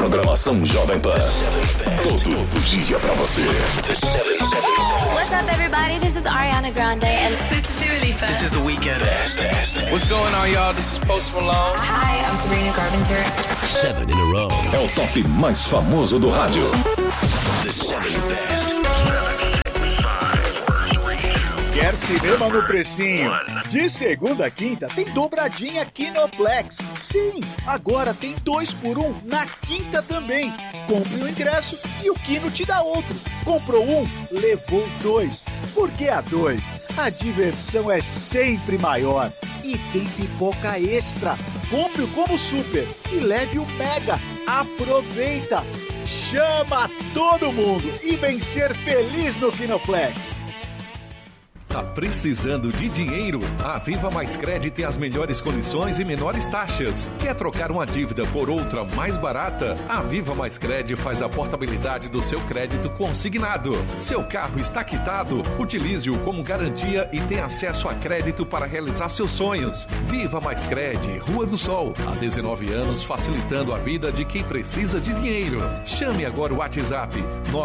programação Jovem Pan. Todo dia pra você. What's up, everybody? This is Ariana Grande and This is Dua Lipa. This is The Weeknd. What's going on, y'all? This is Post Malone. hi, I'm Sabrina Carpenter. 7 in a row. É o top mais famoso do rádio. The 7 best. Quer cinema no precinho? De segunda a quinta tem dobradinha Kinoplex. Sim, agora tem 2x1 na quinta também. Compre o ingresso e o Kino te dá outro. Comprou um, levou dois. Porque a 2, a diversão é sempre maior. E tem pipoca extra. Compre o Combo Super e leve o Mega. Aproveita! Chama todo mundo e vem ser feliz no Kinoplex. Tá precisando de dinheiro? A Viva Mais Cred tem as melhores condições e menores taxas. Quer trocar uma dívida por outra mais barata? A Viva Mais Cred faz a portabilidade do seu crédito consignado. Seu carro está quitado? Utilize-o como garantia e tenha acesso a crédito para realizar seus sonhos. Viva Mais Cred, Rua do Sol. Há 19 anos facilitando a vida de quem precisa de dinheiro. Chame agora o WhatsApp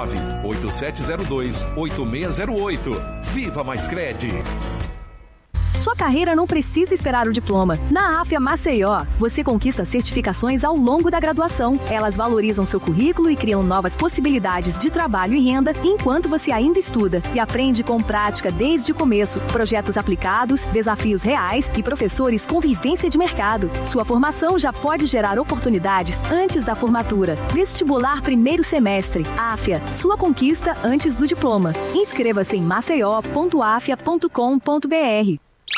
98702-8608. Viva Mais Cred. Sua carreira não precisa esperar o diploma. Na AFIA Maceió, você conquista certificações ao longo da graduação. Elas valorizam seu currículo e criam novas possibilidades de trabalho e renda enquanto você ainda estuda. E aprende com prática desde o começo. Projetos aplicados, desafios reais e professores com vivência de mercado. Sua formação já pode gerar oportunidades antes da formatura. Vestibular primeiro semestre. AFIA, sua conquista antes do diploma. Inscreva-se em maceió.afia.com.br.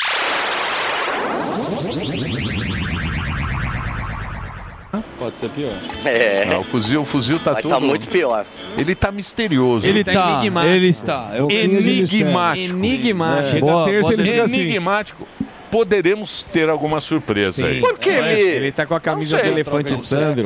Pode ser pior. Não, o fuzil tá Vai todo... tá muito pior. Ele tá misterioso. Ele tá enigmático. Boa, Enigmático. Poderemos ter alguma surpresa aí. Por que, Ele tá com a camisa do elefante Sandro.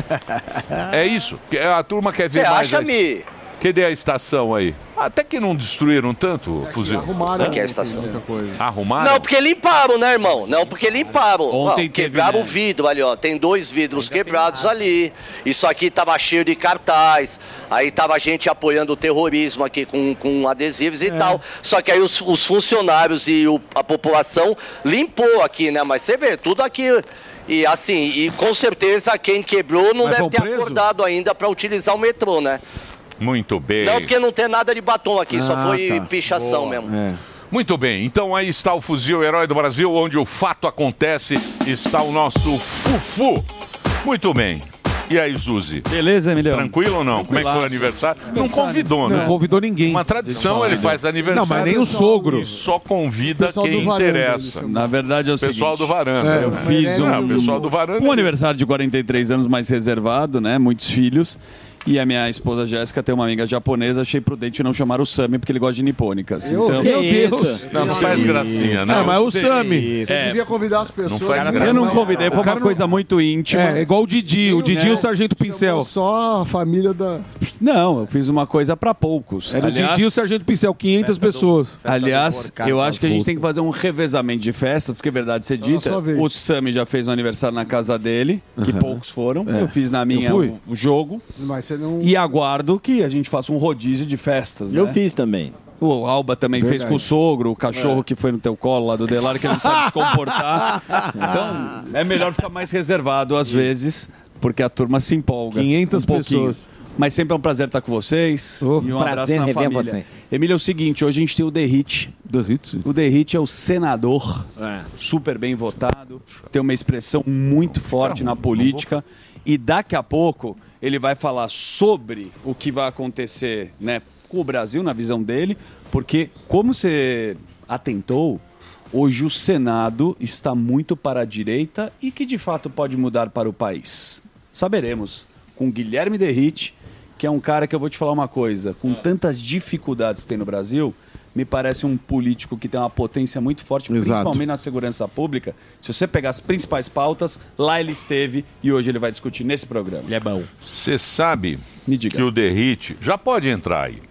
É isso. A turma quer ver Você mais. acha, Mi? Cadê a estação aí? Até que não destruíram tanto, fuzil. Arrumaram aqui a estação. Arrumaram? Não, porque limparam, né, irmão? Não, porque limparam. Ontem quebraram o vidro ali, ó. Tem 2 vidros quebrados ali. Isso aqui tava cheio de cartaz. Aí tava gente apoiando o terrorismo aqui com adesivos e tal. Só que aí os funcionários e a população limpou aqui, né? Mas você vê, tudo aqui... E assim, e com certeza quem quebrou não deve ter acordado ainda para utilizar o metrô, né? Muito bem. Não, porque não tem nada de batom aqui, só foi pichação mesmo. Muito bem, então aí está o Fuzil Herói do Brasil, onde o fato acontece, está o nosso Fufu. Muito bem. E aí, Zuzi? Beleza, Emiliano? Tranquilo ou não? Como é que foi o aniversário? Não convidou, né? Não convidou ninguém. Uma tradição, ele faz aniversário. Não, mas nem o sogro. E só convida quem interessa. Na verdade é o seguinte. Pessoal do Varanda. Eu fiz pessoal do Varanda. um aniversário de 43 anos mais reservado, né? Muitos filhos. E a minha esposa Jéssica tem uma amiga japonesa, achei prudente não chamar o Sami, porque ele gosta de nipônicas. Então... Meu Deus! Não faz gracinha, não. Mas o Sami. Você devia convidar as pessoas. Eu não convidei, foi uma coisa muito íntima. É igual o Didi. O Didi e o Sargento Pincel. Só a família da... Não, eu fiz uma coisa pra poucos. Era o Didi e o Sargento Pincel, 500 pessoas. Aliás, eu acho que a gente tem que fazer um revezamento de festas, porque verdade ser dita, o Sami já fez um aniversário na casa dele, que poucos foram. Eu fiz na minha o jogo. Mas você não... E aguardo que a gente faça um rodízio de festas, né? Eu fiz também. O Alba também fez com o sogro, o cachorro que foi no teu colo lá do Delari, que não sabe se comportar. Então, é melhor ficar mais reservado às vezes, porque a turma se empolga. 500 um pouquinho. pessoas. Mas sempre é um prazer estar com vocês. E um abraço na rever família. você. Emílio, é o seguinte, hoje a gente tem o Derrite. O Derrite é o senador, super bem votado, tem uma expressão muito forte na política. E daqui a pouco ele vai falar sobre o que vai acontecer, né, com o Brasil, na visão dele, porque, como você atentou, hoje o Senado está muito para a direita e que de fato pode mudar para o país. Saberemos com Guilherme Derrite, que é um cara que eu vou te falar uma coisa, com tantas dificuldades que tem no Brasil, me parece um político que tem uma potência muito forte, principalmente na segurança pública. Se você pegar as principais pautas, lá ele esteve e hoje ele vai discutir nesse programa. Ele é bom. Você sabe que o Derrite... Já pode entrar aí.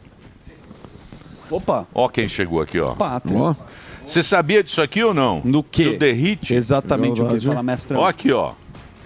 Opa. Ó quem chegou aqui, ó. Pátria. Você sabia disso aqui ou não? No quê? Do Derrite? Exatamente o que ele fala, mestre. Ó aqui, ó.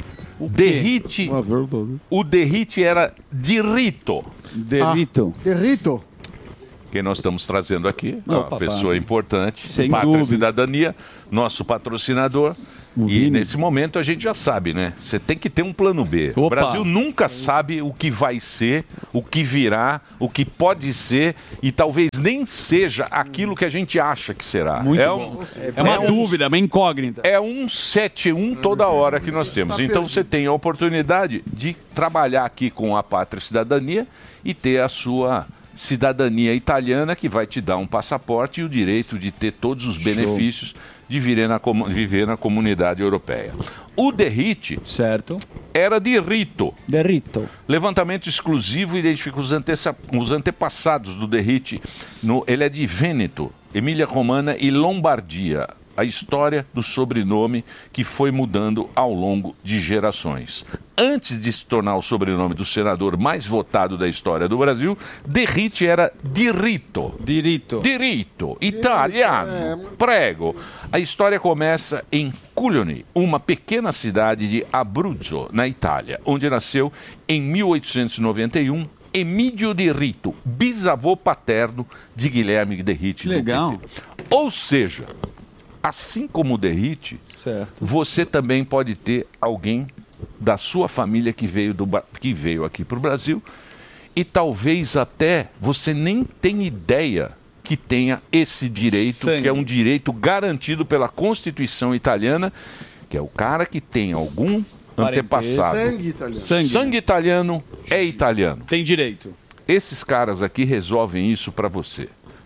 Derrite. O derrite era dirito. Derrito. Que nós estamos trazendo aqui, Opa, uma pessoa importante, sem Pátria dúvida. e Cidadania, nosso patrocinador. E nesse momento a gente já sabe, né? Você tem que ter um plano B. O Brasil nunca sabe o que vai ser, o que virá, o que pode ser e talvez nem seja aquilo que a gente acha que será. Muito bom. É uma dúvida, uma incógnita. É um 7-1 toda hora que nós temos. Então você tem a oportunidade de trabalhar aqui com a Pátria e Cidadania e ter a sua cidadania italiana, que vai te dar um passaporte e o direito de ter todos os benefícios de viver na comunidade europeia. O derrite era de rito. Levantamento exclusivo identifica os antepassados do derrite. Ele é de Vêneto, Emília-Romana e Lombardia. A história do sobrenome que foi mudando ao longo de gerações. Antes de se tornar o sobrenome do senador mais votado da história do Brasil, Derrite era Diritto. Diritto. Italiano. Prego. A história começa em Cuglioni, uma pequena cidade de Abruzzo, na Itália, onde nasceu em 1891 Emílio Diritto, bisavô paterno de Guilherme Derrite. Legal. Ou seja, assim como o Derrite, você também pode ter alguém da sua família que veio aqui para o Brasil e talvez até você nem tenha ideia que tenha esse direito, que é um direito garantido pela Constituição italiana, que é o cara que tem algum antepassado. Sangue italiano é italiano. Tem direito. Esses caras aqui resolvem isso para você.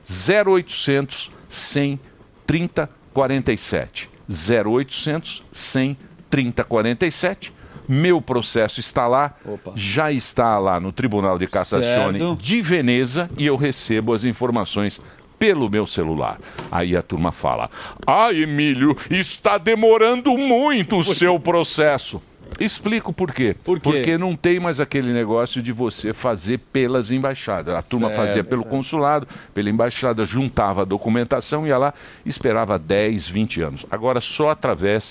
0800 100 30 47. 0800 100 30 47. Meu processo está lá, já está lá no Tribunal de Cassazione de Veneza e eu recebo as informações pelo meu celular. Aí a turma fala: Emílio, está demorando muito o seu processo. Explico por quê. Porque não tem mais aquele negócio de você fazer pelas embaixadas. A turma fazia pelo consulado, pela embaixada, juntava a documentação, ia lá, esperava 10, 20 anos. Agora só através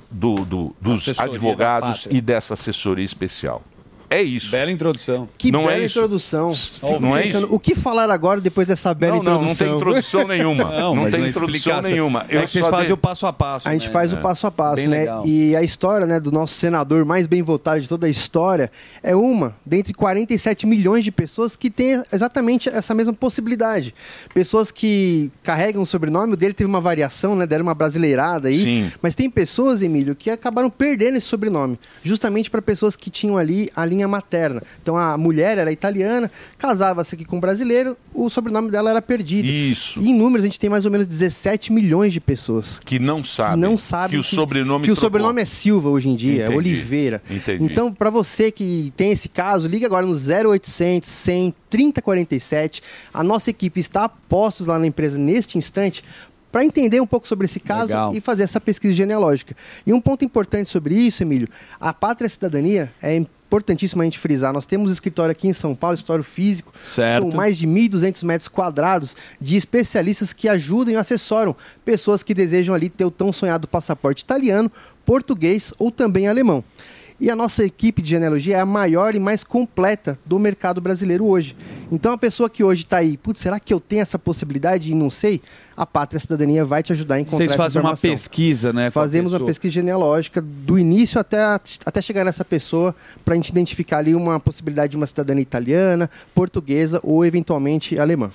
dos advogados e dessa assessoria especial. É isso. Bela introdução. Que não bela é isso? introdução. Não é isso? O que falar agora depois dessa bela introdução? Não tem introdução nenhuma. Não tem uma introdução explicação. nenhuma. É que vocês fazem o passo a passo. A gente faz o passo a passo, Bem né? legal. E a história, né, do nosso senador mais bem votado de toda a história é uma dentre 47 milhões de pessoas que tem exatamente essa mesma possibilidade. Pessoas que carregam o sobrenome, o dele teve uma variação, né? Deram uma brasileirada aí. Sim. Mas tem pessoas, Emílio, que acabaram perdendo esse sobrenome, justamente para pessoas que tinham ali a linha materna. Então a mulher era italiana, casava-se aqui com um brasileiro, o sobrenome dela era perdido. Isso. E em números a gente tem mais ou menos 17 milhões de pessoas que não sabem que o sobrenome que o sobrenome é Silva hoje em dia, Entendi. é Oliveira. Entendi. Então, para você que tem esse caso, liga agora no 0800 100 30 47. A nossa equipe está a postos lá na empresa neste instante para entender um pouco sobre esse caso e fazer essa pesquisa genealógica. E um ponto importante sobre isso, Emílio, a Pátria e Cidadania é importantíssimo a gente frisar. Nós temos um escritório aqui em São Paulo, escritório físico. São mais de 1.200 metros quadrados de especialistas que ajudam e assessoram pessoas que desejam ali ter o tão sonhado passaporte italiano, português ou também alemão. E a nossa equipe de genealogia é a maior e mais completa do mercado brasileiro hoje. Então a pessoa que hoje está aí, putz, será que eu tenho essa possibilidade e não sei? A Pátria e a Cidadania vai te ajudar a encontrar essa informação. Vocês fazem uma pesquisa, né? Fazemos uma pesquisa genealógica do início até chegar nessa pessoa para a gente identificar ali uma possibilidade de uma cidadania italiana, portuguesa ou eventualmente alemã.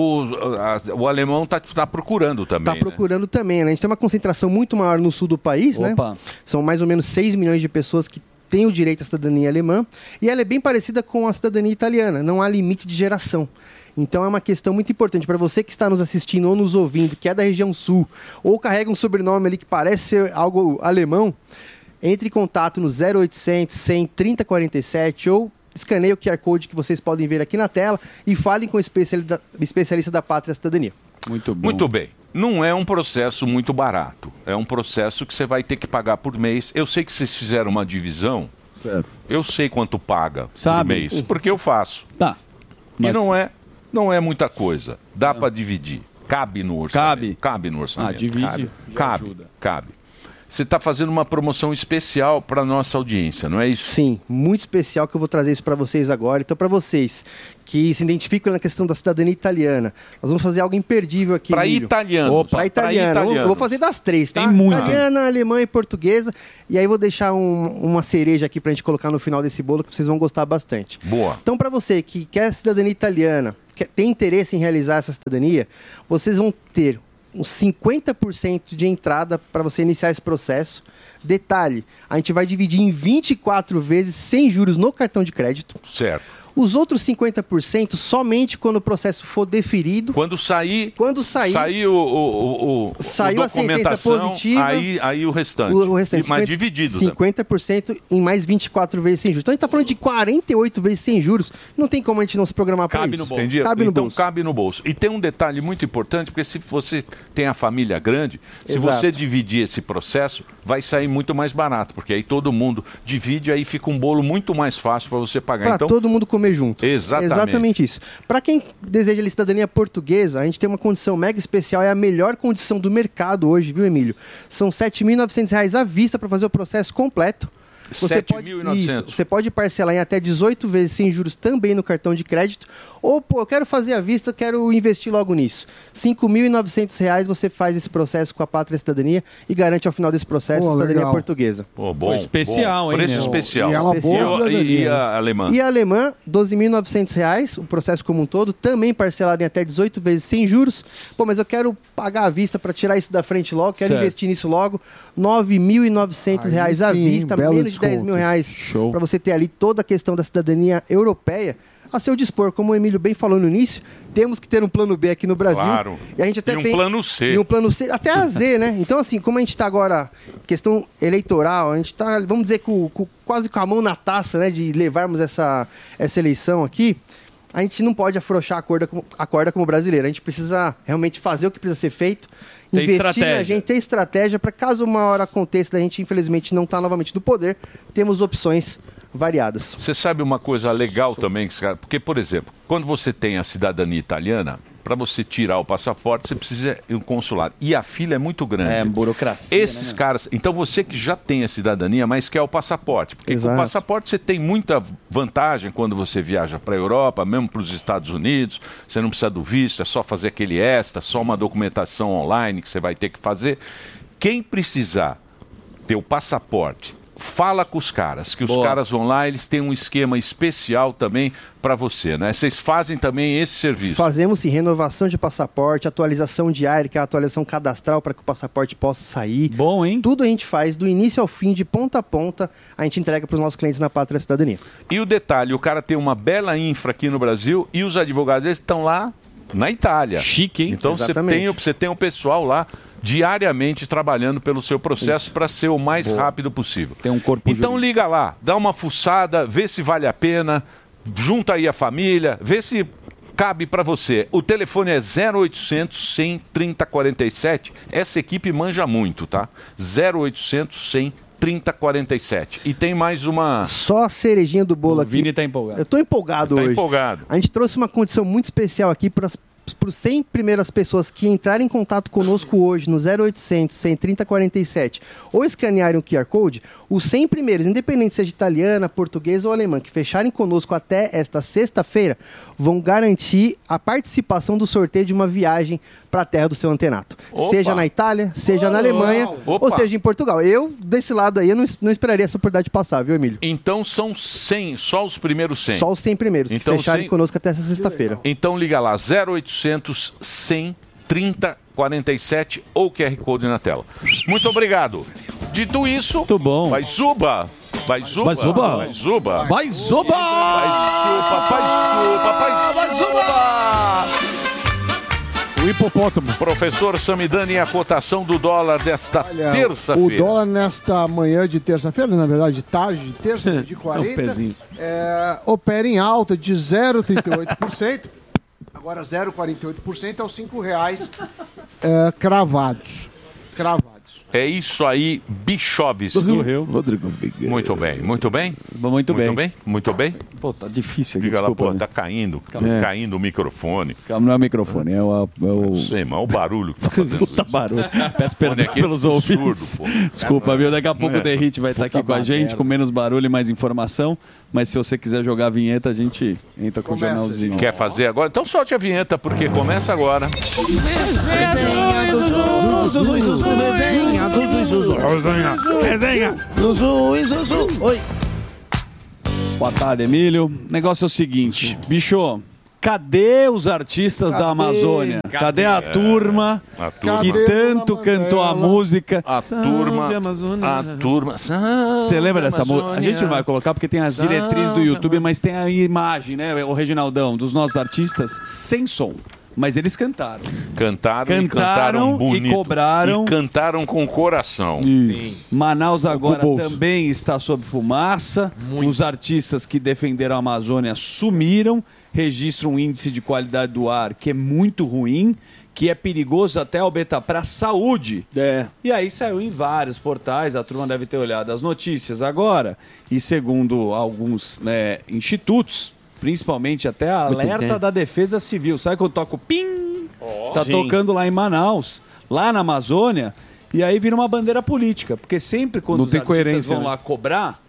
O alemão está procurando também. Está procurando também, né? A gente tem uma concentração muito maior no sul do país, né? São mais ou menos 6 milhões de pessoas que têm o direito à cidadania alemã. E ela é bem parecida com a cidadania italiana. Não há limite de geração. Então é uma questão muito importante para você que está nos assistindo ou nos ouvindo, que é da região sul, ou carrega um sobrenome ali que parece ser algo alemão, entre em contato no 0800 100 30 47 ou escaneie o QR Code que vocês podem ver aqui na tela e falem com o especialista da Pátria e Cidadania. Muito bom. Muito bem. Não é um processo muito barato. É um processo que você vai ter que pagar por mês. Eu sei que vocês fizeram uma divisão. Certo. Eu sei quanto paga por Sabe? mês, porque eu faço. Tá. E não é muita coisa. Dá para dividir. Cabe no orçamento. Cabe no orçamento. Divide. Cabe. você está fazendo uma promoção especial para nossa audiência, não é isso? Sim, muito especial, que eu vou trazer isso para vocês agora. Então, para vocês que se identificam na questão da cidadania italiana, nós vamos fazer algo imperdível aqui. Para italianos. Para italiana. Eu vou fazer das três, tá? Tem muito. Italiana, alemã e portuguesa. E aí vou deixar uma cereja aqui para a gente colocar no final desse bolo, que vocês vão gostar bastante. Boa. Então, para você que quer cidadania italiana, tem interesse em realizar essa cidadania, vocês vão ter uns 50% de entrada para você iniciar esse processo. Detalhe, a gente vai dividir em 24 vezes sem juros no cartão de crédito. Certo. Os outros 50% somente quando o processo for deferido. Quando sair saiu a sentença positiva, aí o restante. O restante, mas dividido. 50% em mais 24 vezes sem juros. Então a gente está falando de 48 vezes sem juros. Não tem como a gente não se programar para isso. No bolso. Entendi. Cabe no bolso. E tem um detalhe muito importante, porque se você tem a família grande, se você dividir esse processo, vai sair muito mais barato, porque aí todo mundo divide, aí fica um bolo muito mais fácil para você pagar. Para todo mundo comer junto. Exatamente isso. Para quem deseja a cidadania portuguesa, a gente tem uma condição mega especial, é a melhor condição do mercado hoje, viu, Emílio? São R$ 7.900 à vista para fazer o processo completo. Você pode parcelar em até 18 vezes sem juros também no cartão de crédito. Ou, eu quero fazer à vista, quero investir logo nisso. R$ 5.900 você faz esse processo com a Pátria Cidadania e garante ao final desse processo a cidadania portuguesa. Bom, especial, hein? Preço especial. E a alemã? E a alemã, R$ 12.900, o processo como um todo, também parcelado em até 18 vezes sem juros. Mas eu quero pagar à vista para tirar isso da frente logo, quero investir nisso logo. R$ 9.900 à vista, menos de R$ 10.000 para você ter ali toda a questão da cidadania europeia a seu dispor. Como o Emílio bem falou no início, temos que ter um plano B aqui no Brasil. Claro. E a gente até tem plano C. E um plano C, até a Z, né? Então, assim, como a gente está agora, questão eleitoral, a gente está, vamos dizer, quase com a mão na taça, né, de levarmos essa eleição aqui, a gente não pode afrouxar a corda como brasileiro. A gente precisa realmente fazer o que precisa ser feito, investir na gente, ter estratégia para caso uma hora aconteça da gente, infelizmente, não estar novamente no poder, temos opções variadas. Você sabe uma coisa legal também, porque, por exemplo, quando você tem a cidadania italiana, para você tirar o passaporte, você precisa ir um consulado. E a fila é muito grande. É, burocracia. Esses caras... Então, você que já tem a cidadania, mas quer o passaporte. Porque com o passaporte você tem muita vantagem quando você viaja para a Europa, mesmo para os Estados Unidos. Você não precisa do visto, é só fazer aquele extra, só uma documentação online que você vai ter que fazer. Quem precisar ter o passaporte, fala com os caras, que os caras vão lá, eles têm um esquema especial também para você, né? Vocês fazem também esse serviço? Fazemos sim, renovação de passaporte, atualização diária, que é a atualização cadastral para que o passaporte possa sair. Bom, hein? Tudo a gente faz, do início ao fim, de ponta a ponta, a gente entrega para os nossos clientes na Pátria Cidadania. E o detalhe, o cara tem uma bela infra aqui no Brasil e os advogados, eles estão lá na Itália. Chique, hein? Então você tem o pessoal lá diariamente trabalhando pelo seu processo para ser o mais rápido possível. Tem um corpo então jurídico. Liga lá, dá uma fuçada, vê se vale a pena, junta aí a família, vê se cabe para você. O telefone é 0800 100 30 47. Essa equipe manja muito, tá? 0800 100 3047. E tem mais uma... Só a cerejinha do bolo aqui. O Vini tá empolgado. Eu tô empolgado hoje. Tá empolgado. A gente trouxe uma condição muito especial aqui para as 100 primeiras pessoas que entrarem em contato conosco hoje no 0800 130 47 ou escanearem o QR Code, os 100 primeiros, independente seja italiana, portuguesa ou alemã, que fecharem conosco até esta sexta-feira, vão garantir a participação do sorteio de uma viagem para a terra do seu antenato. Opa. Seja na Itália, seja na Alemanha, ou seja em Portugal. Eu, desse lado aí, eu não esperaria essa oportunidade de passar, viu, Emílio? Então são 100, só os primeiros 100. Só os 100 primeiros, então, que fecharem conosco até essa sexta-feira. Então liga lá, 0800 100 30 47 ou QR Code na tela. Muito obrigado. Dito isso, muito bom. Vai Zuba. Vai Zuba. Vai Zuba. Vai Zuba. Vai Zuba. Vai Zuba. O hipopótamo. Professor Samidani, a cotação do dólar desta terça-feira. O dólar nesta manhã de terça-feira, na verdade, de tarde de terça, de 40, opera em alta de 0,38%. Agora 0,48% aos R$ 5 cravados. É isso aí, Bichovski. Rodrigo Figueiredo. Muito bem, muito bem? Muito bem. Muito bem? Pô, tá difícil aqui, Diga lá, desculpa. pô, tá caindo, caindo o microfone. Calma, não é o microfone, é o... Não sei, mas é o barulho que tá fazendo Puta barulho. Peço perdão pelos ouvintes. Desculpa, viu? Daqui a pouco o The Hit vai estar aqui com a gente, com menos barulho e mais informação. Mas se você quiser jogar a vinheta, a gente entra com o jornalzinho. Quer fazer agora? Então solte a vinheta, porque começa agora. Resenha do Zuzu e Zuzu. Resenha do Zuzu. Resenha. Zuzu e Zuzu. Oi. Boa tarde, Emílio. O negócio é o seguinte, bicho, cadê os artistas da Amazônia? Cadê a turma que tanto cantou a música? A turma. Você lembra dessa música? A gente não vai colocar porque tem as diretrizes do YouTube, mas tem a imagem, né, o Reginaldão, dos nossos artistas sem som. Mas eles cantaram. Cantaram bonito. E cobraram. E cantaram com o coração. Sim. Manaus agora também está sob fumaça. Os artistas que defenderam a Amazônia sumiram. Registram um índice de qualidade do ar que é muito ruim, que é perigoso até, Albeta, para a saúde. E aí saiu em vários portais, a turma deve ter olhado as notícias agora. E segundo alguns institutos, principalmente até a alerta da Defesa Civil. Sabe quando toca o pim? Tá tocando lá em Manaus, lá na Amazônia, e aí vira uma bandeira política. Porque sempre quando os artistas vão lá cobrar,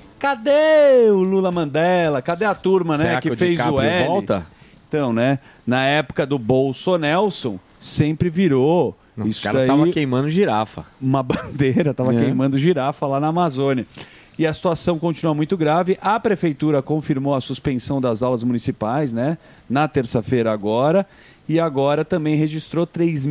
cadê o Lula Mandela? Cadê a turma, né, que fez o L? Volta? Então, né, na época do Bolsonelson, sempre virou... Os caras estavam queimando girafa. Uma bandeira, queimando girafa lá na Amazônia. E a situação continua muito grave. A prefeitura confirmou a suspensão das aulas municipais, né? Na terça-feira agora. E agora também registrou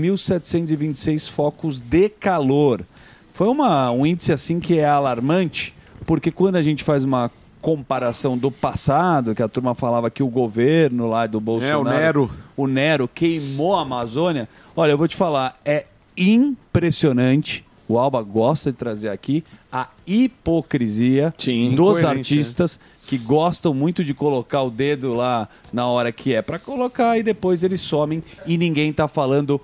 3.726 focos de calor. Foi um índice assim que é alarmante, porque quando a gente faz uma comparação do passado, que a turma falava que o governo lá do Bolsonaro... o Nero queimou a Amazônia. Olha, eu vou te falar, é impressionante. O Alba gosta de trazer aqui a hipocrisia dos artistas que gostam muito de colocar o dedo lá na hora que é para colocar e depois eles somem e ninguém tá falando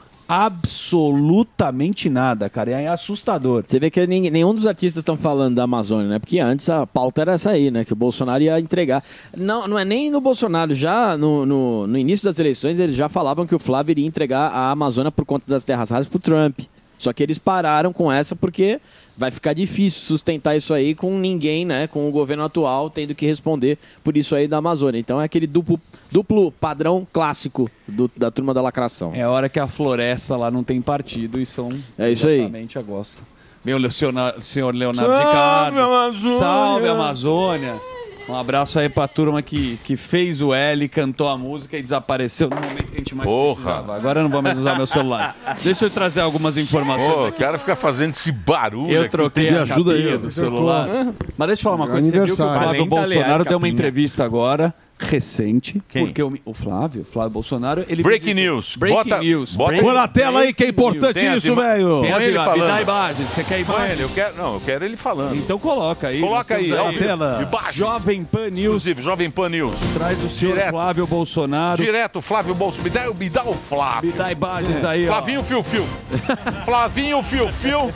absolutamente nada, cara. É assustador. Você vê que nenhum dos artistas estão falando da Amazônia, né? Porque antes a pauta era essa aí, né? Que o Bolsonaro ia entregar. Não é nem no Bolsonaro, já no início das eleições eles já falavam que o Flávio iria entregar a Amazônia por conta das terras raras pro Trump. Só que eles pararam com essa porque vai ficar difícil sustentar isso aí com ninguém, né? Com o governo atual tendo que responder por isso aí da Amazônia. Então é aquele duplo padrão clássico da turma da lacração. É a hora que a floresta lá não tem partido e são exatamente a gosta. Meu senhor Leonardo DiCaprio. Salve Amazônia! Um abraço aí pra turma que fez o L, cantou a música e desapareceu no momento que a gente mais precisava. Agora eu não vou mais usar meu celular. Deixa eu trazer algumas informações. O cara fica fazendo esse barulho. Eu troquei a capinha do celular. Mas deixa eu falar uma coisa. Você viu que o Flávio Bolsonaro deu uma entrevista agora, recente. Quem? Porque o Flávio Bolsonaro... Ele Breaking news. Bota Põe na tela aí que é importante isso, velho. Tem ele falando. Me dá imagem. Você quer imagem? Eu quero ele falando. Então coloca aí. Coloca aí. Na tela. Jovem Pan News. Inclusive, Jovem Pan News. Traz o senhor Flávio Bolsonaro. Direto, Flávio Bolsonaro. Me dá o Flávio. Me dá imagens aí, Flavinho Fio-Fio. Flavinho Fio-Fio.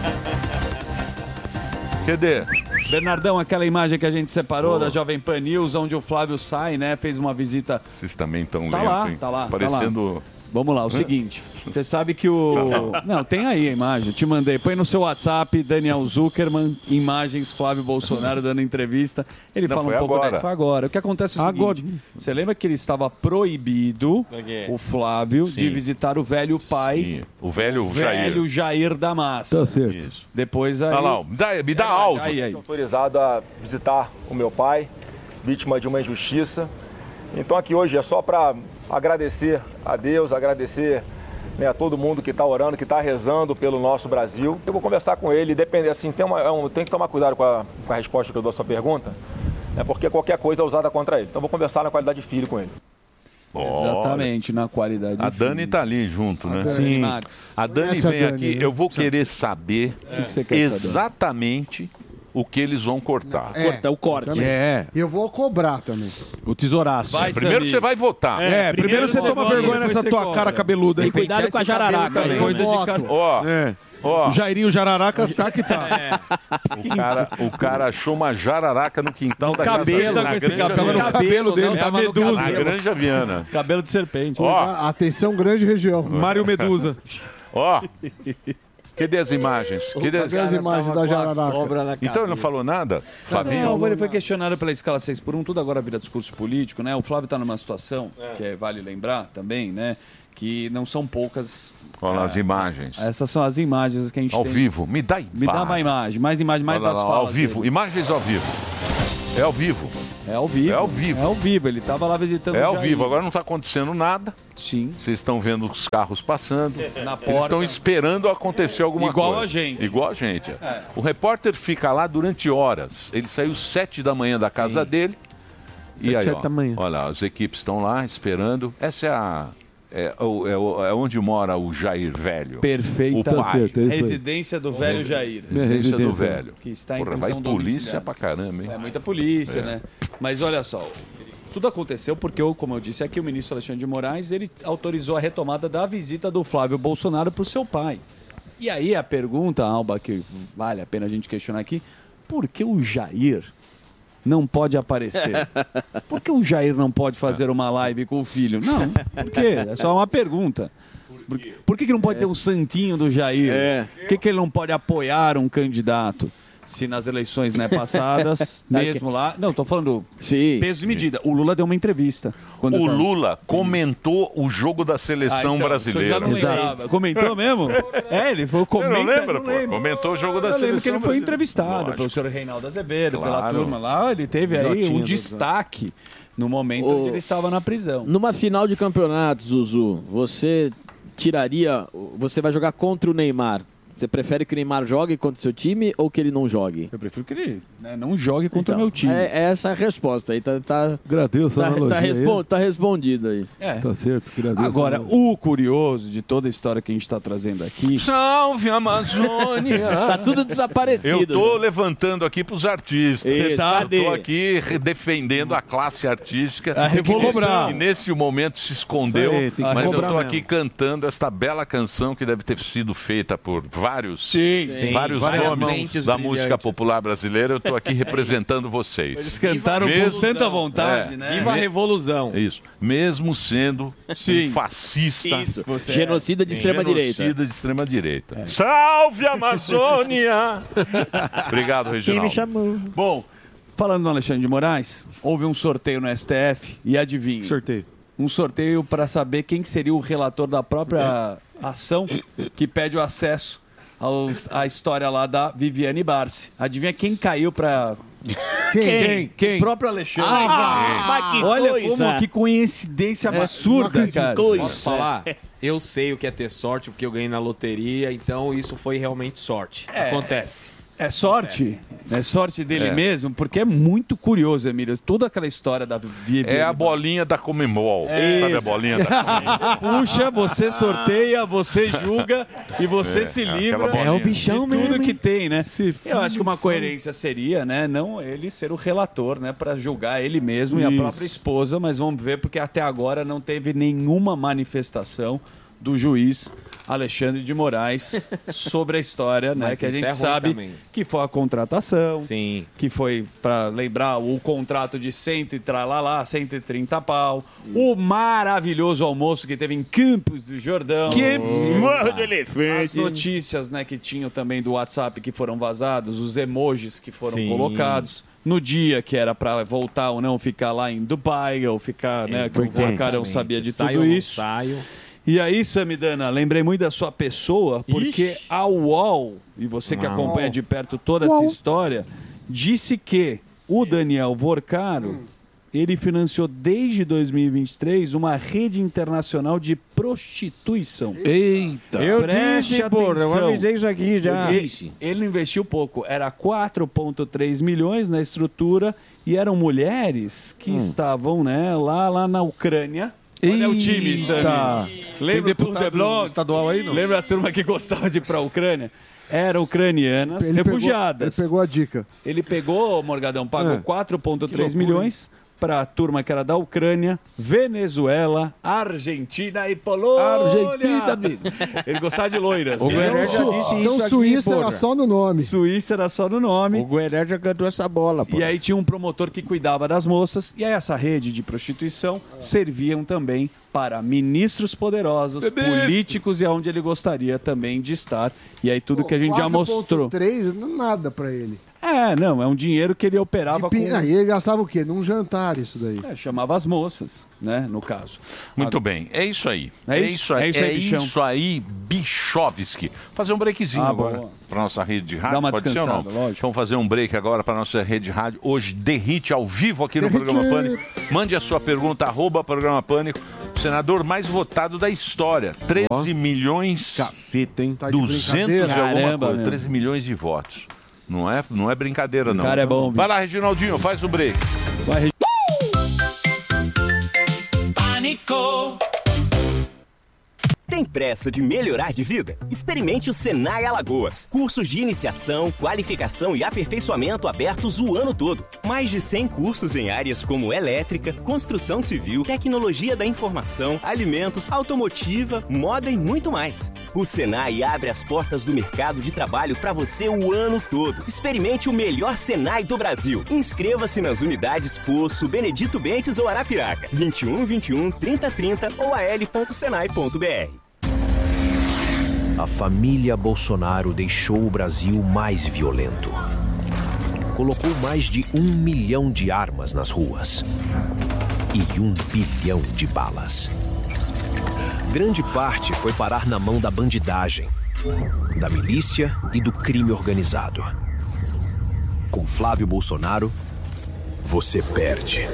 Cadê? Bernardão, aquela imagem que a gente separou da Jovem Pan News, onde o Flávio sai, né? Fez uma visita. Vocês também estão lento, hein? Tá lá. Parecendo... Vamos lá, o seguinte. Você sabe que o... Não, tem aí a imagem. Te mandei. Põe no seu WhatsApp, Daniel Zuckerman, imagens, Flávio Bolsonaro dando entrevista. Ele fala um pouco... Agora. Foi agora. O que acontece é o seguinte. Você lembra que ele estava proibido, o Flávio, de visitar o velho pai... Sim. O velho Jair da Massa. Tá certo. Isso. Depois aí... Olha lá, me dá áudio. Aí. Autorizado a visitar o meu pai, vítima de uma injustiça. Então aqui hoje é só para agradecer a Deus, agradecer, né, a todo mundo que está orando, que está rezando pelo nosso Brasil. Eu vou conversar com ele, depende, assim, tem que tomar cuidado com a resposta que eu dou à sua pergunta, né, porque qualquer coisa é usada contra ele. Então eu vou conversar na qualidade de filho com ele. Exatamente, na qualidade de A Dani está ali junto, né? Sim. A Dani vem aqui, eu vou querer saber que você quer exatamente o que eles vão cortar. Corta o corte. Também. E eu vou cobrar também. O tesouraço. Primeiro você vai votar. Primeiro você toma vergonha nessa tua cara cabeluda. E cuidado com a jararaca. Coisa de cara. O Jairinho Jararaca tá que tá. O cara achou uma jararaca no quintal da casa dele. Tava no cabelo dele, tá Medusa. Na Granja Viana. Cabelo de serpente. Atenção, grande região. Mário Medusa. Cadê as imagens? Cadê as imagens da jararaca? Então ele não falou nada? Flavinho? Não, ele foi questionado pela escala 6x1, tudo agora vira discurso político, né? O Flávio está numa situação, que vale lembrar também, né? Que não são poucas... Olha as imagens. Essas são as imagens que a gente ao tem. Ao vivo. Me dá uma imagem. Mais das falas. Ao vivo. Dele. Imagens ao vivo. É ao vivo. É ao vivo. Ele estava lá visitando o Jair. É ao vivo. Agora não está acontecendo nada. Sim. Vocês estão vendo os carros passando. Na porta. Eles estão esperando acontecer alguma coisa. Igual a gente. O repórter fica lá durante horas. Ele saiu 7 da manhã da casa dele. E aí, olha, as equipes estão lá esperando. Essa é onde mora o Jair Velho. Perfeito. O pai. Residência do velho Jair. Residência do velho. Que está em prisão vai polícia pra caramba, hein? É muita polícia, né? Mas olha só, tudo aconteceu porque, como eu disse aqui, o ministro Alexandre de Moraes, ele autorizou a retomada da visita do Flávio Bolsonaro para o seu pai. E aí a pergunta, Alba, que vale a pena a gente questionar aqui, por que o Jair não pode aparecer? Por que o Jair não pode fazer uma live com o filho? Não, por quê? É só uma pergunta. Por que não pode ter um santinho do Jair? Por que ele não pode apoiar um candidato? Se nas eleições passadas, mesmo lá... Não, estou falando peso e medida. O Lula deu uma entrevista. O Lula comentou o jogo da seleção brasileira. Já não lembrava. Comentou mesmo? Ele foi Você não lembra, pô? Comentou o jogo da seleção brasileira. Que ele foi entrevistado pelo senhor Reinaldo Azevedo, pela turma lá. Ele teve aí um destaque no momento em que ele estava na prisão. Numa final de campeonato, Zuzu, você tiraria... Você vai jogar contra o Neymar. Você prefere que o Neymar jogue contra o seu time ou que ele não jogue? Eu prefiro que ele não jogue contra o meu time. Essa é a resposta aí. Agradeço a analogia. Tá respondido aí. Tá certo, agradeço. Agora, o curioso de toda a história que a gente está trazendo aqui... Salve Amazônia! Tá tudo desaparecido. Eu tô levantando aqui pros artistas. Isso, Eu tô aqui defendendo a classe artística. E nesse momento se escondeu. Mas eu tô aqui cantando esta bela canção que deve ter sido feita por vários nomes da música popular brasileira. Eu estou aqui representando vocês. Eles cantaram com tanta vontade, né? Viva a Revolução. Isso. Mesmo sendo um fascista. Genocida de extrema-direita. Genocida de extrema-direita. Salve Amazônia! Obrigado, Reginaldo. Quem me chamou? Bom, falando do Alexandre de Moraes, houve um sorteio no STF e adivinha? Sorteio. Um sorteio para saber quem seria o relator da própria ação que pede o acesso à história lá da Viviane Barsi. Adivinha quem caiu para... Quem? O próprio Alexandre. Olha que coincidência absurda, cara. Posso falar? Eu sei o que é ter sorte, porque eu ganhei na loteria, então isso foi realmente sorte. Acontece. É sorte? É sorte dele mesmo? Porque é muito curioso, Emílio. Toda aquela história da Viviane. É a bolinha da Comembol. Sabe a bolinha da Comembol? Puxa, você sorteia, você julga e você se livra o bichão de tudo mesmo, que tem, né? Eu acho que uma coerência seria, né? Não ele ser o relator, né? Para julgar ele mesmo e a própria esposa. Mas vamos ver, porque até agora não teve nenhuma manifestação do juiz Alexandre de Moraes sobre a história, né? Mas que a gente sabe também. Que foi a contratação, que foi, para lembrar, o contrato de 130 pau, o maravilhoso almoço que teve em Campos do Jordão. Morro do Elefante. As notícias, né, que tinham também do WhatsApp que foram vazados, os emojis que foram colocados. No dia que era para voltar ou não, ficar lá em Dubai, ou ficar, né, que o Vacarão sabia de tudo isso. E aí, Samidana, lembrei muito da sua pessoa, porque a UOL, e você que acompanha de perto toda essa história, disse que o Daniel Vorcaro, ele financiou desde 2023 uma rede internacional de prostituição. Eita! Eu disse, porra, eu avisei isso aqui já. Ele investiu pouco, era 4,3 milhões na estrutura, e eram mulheres que estavam, né, lá na Ucrânia, Olha o time, Sammy. Tem Lembra do deputado Deblon? estadual aí, não? Lembra a turma que gostava de ir pra Ucrânia? Eram ucranianas, refugiadas. Ele pegou a dica. Ele pegou, Morgadão, pagou 4,3 milhões para a turma que era da Ucrânia, Venezuela, Argentina e Polônia. Argentina, amigo. Ele gostava de loiras. O Guerreiro já disse isso Então aqui, Suíça porra. era só no nome. Suíça era só no nome. O Guerreiro já cantou essa bola, pô. E aí tinha um promotor que cuidava das moças. E aí essa rede de prostituição serviam também para ministros poderosos, políticos e aonde ele gostaria também de estar. E aí tudo que a gente já mostrou. 4,3 nada pra ele. Não, é um dinheiro que ele operava com... E ele gastava o quê? Num jantar isso daí. Chamava as moças, né, no caso. Muito bem, é isso aí. É isso aí, isso aí, Bichovski. Fazer um breakzinho agora para nossa rede de rádio. Dá uma pode ser ou não? descansada, Vamos fazer um break agora para nossa rede de rádio. Hoje, derrite ao vivo aqui no Programa Pânico. Mande a sua pergunta, @Programa Pânico. O senador mais votado da história. 13 milhões... Caceta, hein? Tá 200 e alguma Caramba, coisa. meu. 13 milhões de votos. Não é brincadeira, não. O cara é bom, bicho. Vai lá, Reginaldinho, faz o break. Vai, Pânico. Tem pressa de melhorar de vida? Experimente o Senai Alagoas. Cursos de iniciação, qualificação e aperfeiçoamento abertos o ano todo. Mais de 100 cursos em áreas como elétrica, construção civil, tecnologia da informação, alimentos, automotiva, moda e muito mais. O Senai abre as portas do mercado de trabalho para você o ano todo. Experimente o melhor Senai do Brasil. Inscreva-se nas unidades Poço, Benedito Bentes ou Arapiraca. 21 21 30 30 ou al.senai.br. A família Bolsonaro deixou o Brasil mais violento. Colocou mais de 1 milhão de armas nas ruas e 1 bilhão de balas. Grande parte foi parar na mão da bandidagem, da milícia e do crime organizado. Com Flávio Bolsonaro, você perde.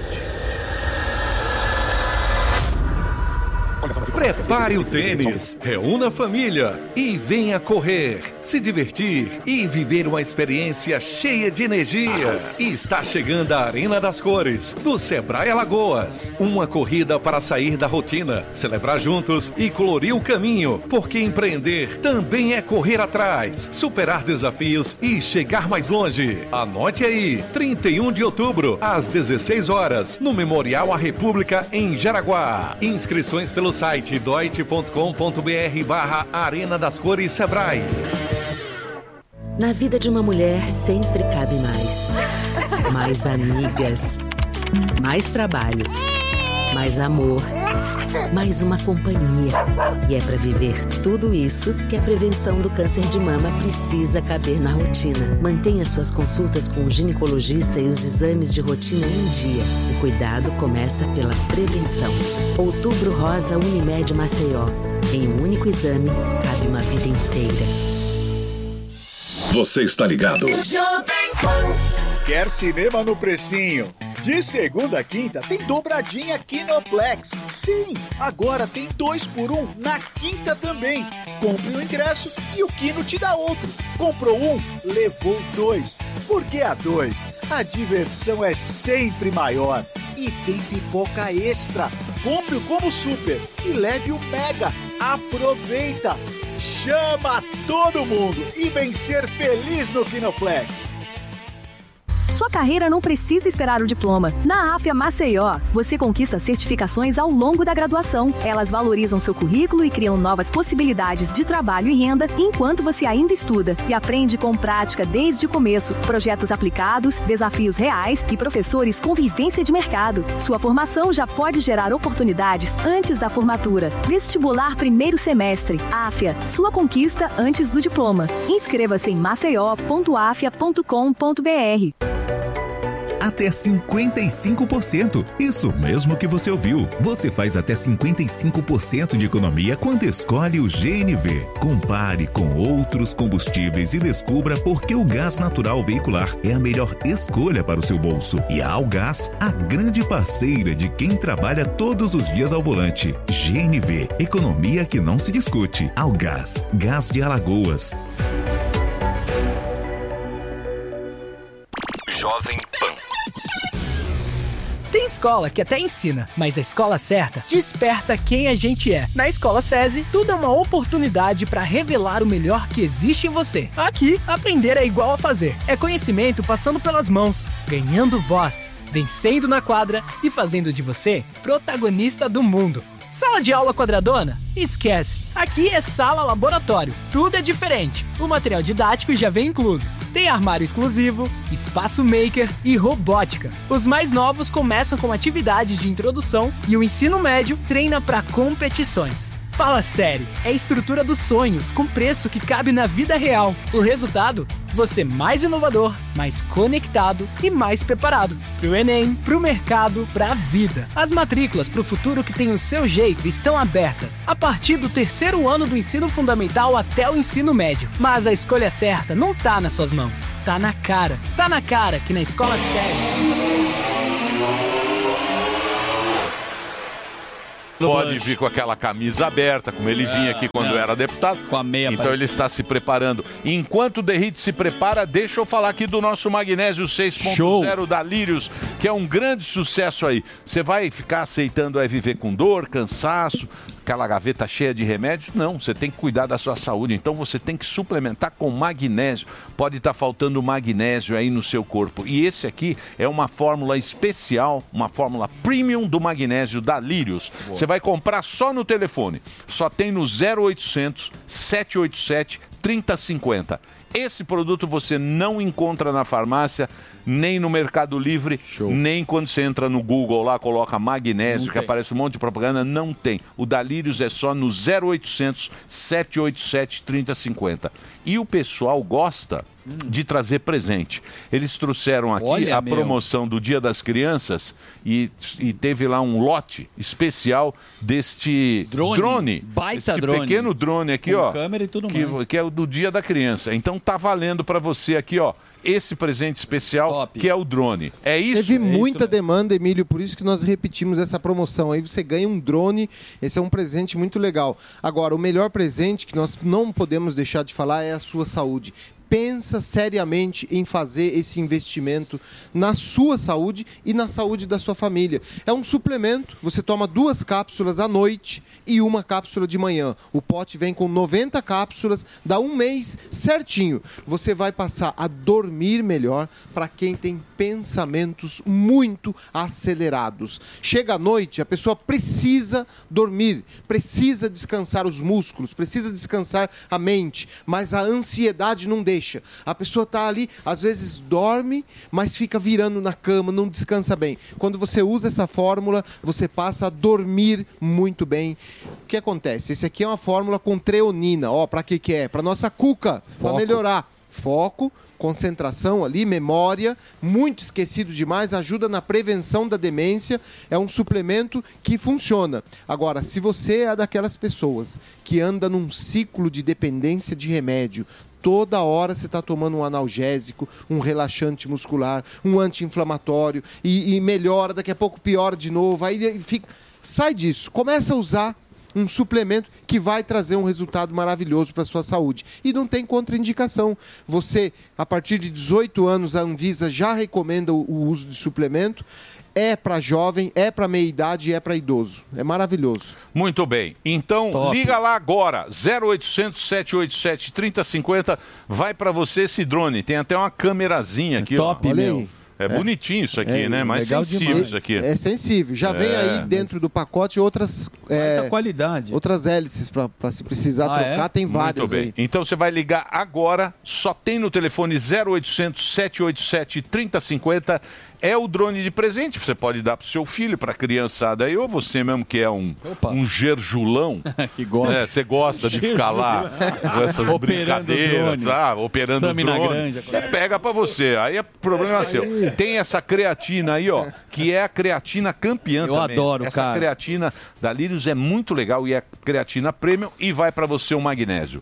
Prepare o tênis, reúna a família e venha correr, se divertir e viver uma experiência cheia de energia. E está chegando a Arena das Cores, do Sebrae Alagoas. Uma corrida para sair da rotina, celebrar juntos e colorir o caminho, porque empreender também é correr atrás, superar desafios e chegar mais longe. Anote aí, 31 de outubro, às 16 horas, no Memorial à República, em Jaraguá. Inscrições pelo site deutsche.com.br/Arena das Cores Sebrae. Na vida de uma mulher sempre cabe mais. Mais amigas, mais trabalho, mais amor, mais uma companhia. E é para viver tudo isso que a prevenção do câncer de mama precisa caber na rotina. Mantenha suas consultas com o ginecologista e os exames de rotina em dia. O cuidado começa pela prevenção. Outubro Rosa Unimed Maceió. Em um único exame, cabe uma vida inteira. Você está ligado? Quer cinema no precinho? De segunda a quinta tem dobradinha Kinoplex. Sim, agora tem 2 por 1 na quinta também. Compre o ingresso e o Kino te dá outro. Comprou um, levou 2. Porque a 2, a diversão é sempre maior. E tem pipoca extra. Compre o Combo Super e leve o Mega. Aproveita! Chama todo mundo e vem ser feliz no Kinoplex. Sua carreira não precisa esperar o diploma. Na AFIA Maceió, você conquista certificações ao longo da graduação. Elas valorizam seu currículo e criam novas possibilidades de trabalho e renda enquanto você ainda estuda. E aprende com prática desde o começo. Projetos aplicados, desafios reais e professores com vivência de mercado. Sua formação já pode gerar oportunidades antes da formatura. Vestibular primeiro semestre. AFIA, sua conquista antes do diploma. Inscreva-se em maceió.afia.com.br. Até 55%. Isso mesmo que você ouviu. Você faz até 55% de economia quando escolhe o GNV. Compare com outros combustíveis e descubra por que o gás natural veicular é a melhor escolha para o seu bolso. E a Algás, a grande parceira de quem trabalha todos os dias ao volante. GNV, economia que não se discute. Algás, gás de Alagoas. Jovem Pan. Tem escola que até ensina, mas a escola certa desperta quem a gente é. Na Escola SESI, tudo é uma oportunidade para revelar o melhor que existe em você. Aqui, aprender é igual a fazer. É conhecimento passando pelas mãos, ganhando voz, vencendo na quadra e fazendo de você protagonista do mundo. Sala de aula quadradona? Esquece. Aqui é sala laboratório. Tudo é diferente. O material didático já vem incluso. Tem armário exclusivo, espaço maker e robótica. Os mais novos começam com atividades de introdução e o ensino médio treina para competições. Fala sério, é a estrutura dos sonhos com preço que cabe na vida real. O resultado? Você mais inovador, mais conectado e mais preparado. Pro Enem, pro mercado, pra vida. As matrículas pro futuro que tem o seu jeito estão abertas. A partir do 3º ano do ensino fundamental até o ensino médio. Mas a escolha certa não tá nas suas mãos. Tá na cara. Tá na cara que na Escola SESI... Pode vir com aquela camisa aberta, como ele vinha aqui quando era deputado. Com a meia. Então ele está se preparando. Enquanto o Derrite se prepara, deixa eu falar aqui do nosso Magnésio 6.0 da Lírios, que é um grande sucesso aí. Você vai ficar aceitando viver com dor, cansaço, aquela gaveta cheia de remédios? Não, você tem que cuidar da sua saúde. Então você tem que suplementar com magnésio. Pode estar faltando magnésio aí no seu corpo. E esse aqui é uma fórmula especial, uma fórmula premium do magnésio da Lírios. Você vai comprar só no telefone. Só tem no 0800 787 3050. Esse produto você não encontra na farmácia, nem no Mercado Livre, nem quando você entra no Google lá, coloca magnésio, que aparece um monte de propaganda, não tem. O da Lírios é só no 0800 787 3050. E o pessoal gosta de trazer presente. Eles trouxeram aqui a promoção do Dia das Crianças e teve lá um lote especial deste drone. Baita este drone. Pequeno drone aqui, com ó. câmera e tudo mais. Que é o do Dia da Criança. Então tá valendo para você aqui, ó, esse presente especial, que é o drone. É isso? Teve muita demanda, Emílio, por isso que nós repetimos essa promoção. Aí você ganha um drone, esse é um presente muito legal. Agora, o melhor presente que nós não podemos deixar de falar é a sua saúde. Pensa seriamente em fazer esse investimento na sua saúde e na saúde da sua família. É um suplemento, você toma 2 cápsulas à noite e 1 cápsula de manhã. O pote vem com 90 cápsulas, dá 1 mês certinho. Você vai passar a dormir melhor para quem tem pensamentos muito acelerados. Chega à noite, a pessoa precisa dormir, precisa descansar os músculos, precisa descansar a mente, mas a ansiedade não deixa. A pessoa está ali, às vezes dorme, mas fica virando na cama, não descansa bem. Quando você usa essa fórmula, você passa a dormir muito bem. O que acontece? Esse aqui é uma fórmula com treonina. Ó, para que é? Para nossa cuca, para melhorar. Foco, concentração ali, memória, muito esquecido demais, ajuda na prevenção da demência, é um suplemento que funciona. Agora, se você é daquelas pessoas que anda num ciclo de dependência de remédio, toda hora você está tomando um analgésico, um relaxante muscular, um anti-inflamatório e melhora, daqui a pouco piora de novo, aí fica... Sai disso, começa a usar um suplemento que vai trazer um resultado maravilhoso para a sua saúde. E não tem contraindicação. Você, a partir de 18 anos, a Anvisa já recomenda o uso de suplemento. É para jovem, é para meia-idade e é para idoso. É maravilhoso. Muito bem. Então, liga lá agora. 0800 787 3050. Vai para você esse drone. Tem até uma câmerazinha aqui. Top, ó. meu. É bonitinho isso aqui, né? Mais sensível demais. isso aqui. É sensível. Já vem aí dentro do pacote outras... qualidade. Outras hélices para se precisar trocar, tem várias. Muito bem. Aí. Então você vai ligar agora, só tem no telefone 0800 787 3050. É o drone de presente, você pode dar para o seu filho, para a criançada aí, ou você mesmo que é um gerjulão. Que gosta. Você gosta de ficar lá com essas brincadeiras, operando o drone. Você pega para você, aí é problema seu. Tem essa creatina aí, ó, que é a creatina campeã também. Eu adoro, essa cara. Creatina da Lírios é muito legal e é creatina premium e vai para você o magnésio.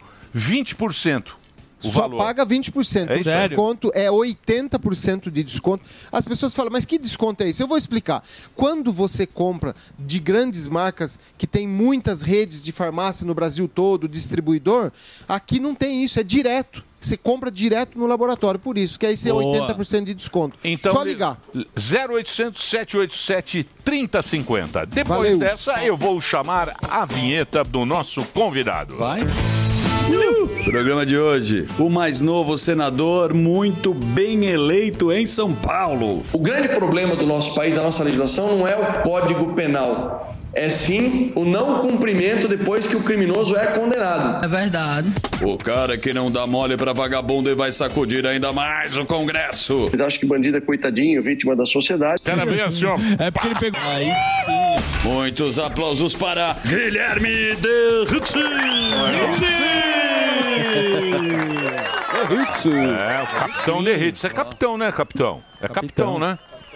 20%. Só paga 20%. O desconto é 80% de desconto. As pessoas falam, mas que desconto é esse? Eu vou explicar. Quando você compra de grandes marcas que tem muitas redes de farmácia no Brasil todo, distribuidor, aqui não tem isso, é direto. você compra direto no laboratório. Por isso, que aí você é 80% de desconto. Então, só ligar. 0800 787 3050. Depois Valeu. dessa, eu vou chamar a vinheta do nosso convidado. Vai. Programa de hoje, o mais novo senador muito bem eleito em São Paulo. O grande problema do nosso país, da nossa legislação, não é o Código Penal. É sim o não cumprimento depois que o criminoso é condenado. É verdade. O cara que não dá mole pra vagabundo e vai sacudir ainda mais o Congresso. Eu acho que bandido é coitadinho, vítima da sociedade. Cara, vem assim, ó. É porque ele pegou. Aí sim. Muitos aplausos para Guilherme Derriti. É, o capitão Derriti. Você é capitão, né, capitão? É capitão, né?